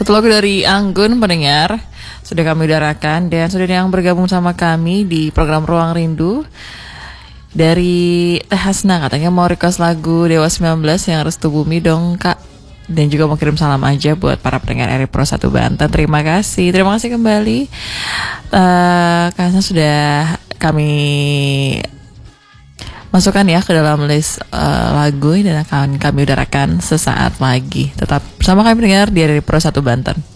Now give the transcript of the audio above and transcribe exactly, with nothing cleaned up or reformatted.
Satu lagu dari Anggun pendengar sudah kami udarakan, dan sudah yang bergabung sama kami di program Ruang Rindu dari Teh Hasna, katanya mau request lagu Dewa sembilan belas yang Restu Bumi dong kak, dan juga mau kirim salam aja buat para pendengar R I Pro satu Banten. Terima kasih, terima kasih kembali. uh, Karena sudah kami masukkan ya ke dalam list uh, lagu dan akan kami udarakan sesaat lagi. Tetap bersama kami pendengar di R I Pro satu Banten.